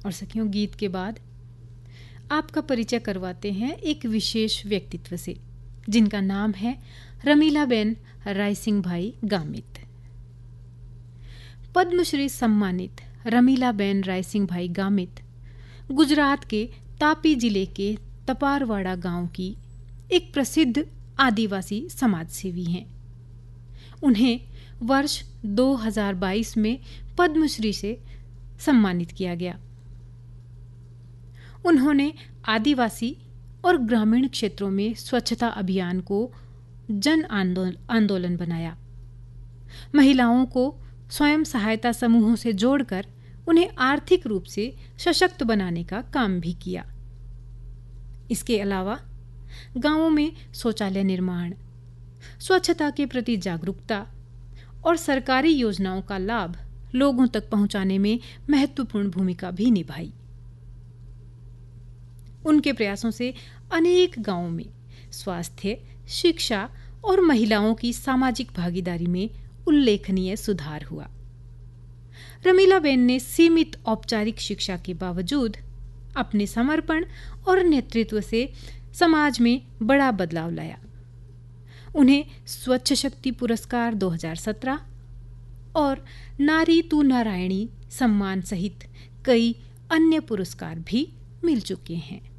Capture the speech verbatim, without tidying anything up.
और सखियों, गीत के बाद आपका परिचय करवाते हैं एक विशेष व्यक्तित्व से, जिनका नाम है रमीलाबेन रायसिंह भाई गामित। पद्मश्री सम्मानित रमीलाबेन रायसिंह भाई गामित गुजरात के तापी जिले के तपारवाड़ा गांव की एक प्रसिद्ध आदिवासी समाजसेवी हैं। उन्हें वर्ष दो हज़ार बाईस में पद्मश्री से सम्मानित किया गया। उन्होंने आदिवासी और ग्रामीण क्षेत्रों में स्वच्छता अभियान को जन आंदोलन आंदोलन बनाया। महिलाओं को स्वयं सहायता समूहों से जोड़कर उन्हें आर्थिक रूप से सशक्त बनाने का काम भी किया। इसके अलावा गांवों में शौचालय निर्माण, स्वच्छता के प्रति जागरूकता और सरकारी योजनाओं का लाभ लोगों तक पहुंचाने में महत्वपूर्ण भूमिका भी निभाई। उनके प्रयासों से अनेक गांवों में स्वास्थ्य, शिक्षा और महिलाओं की सामाजिक भागीदारी में उल्लेखनीय सुधार हुआ। रमीलाबेन ने सीमित औपचारिक शिक्षा के बावजूद अपने समर्पण और नेतृत्व से समाज में बड़ा बदलाव लाया। उन्हें स्वच्छ शक्ति पुरस्कार दो हज़ार सत्रह और नारी तू नारायणी सम्मान सहित कई अन्य पुरस्कार भी मिल चुके हैं।